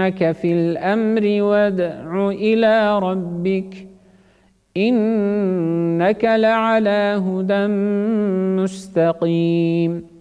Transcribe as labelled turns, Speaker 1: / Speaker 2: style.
Speaker 1: ينازعنك في الأمر وادع إلى ربك إنك لعلى هدى مستقيم